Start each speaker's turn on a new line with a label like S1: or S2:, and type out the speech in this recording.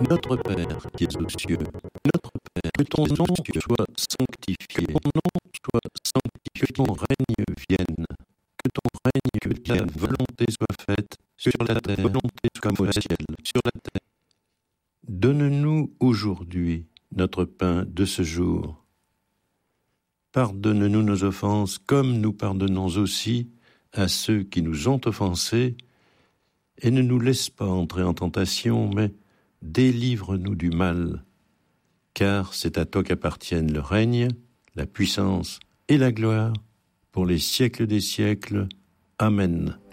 S1: Notre Père qui es aux cieux, notre Père, que ton nom soit sanctifié, que ton nom soit sanctifié, que ton règne vienne, que ton règne, que ta volonté soit faite sur la terre, volonté comme au ciel, sur la terre. Donne-nous aujourd'hui notre pain de ce jour. Pardonne-nous nos offenses comme nous pardonnons aussi à ceux qui nous ont offensés, et ne nous laisse pas entrer en tentation, mais délivre-nous du mal, car c'est à toi qu'appartiennent le règne, la puissance et la gloire pour les siècles des siècles. Amen.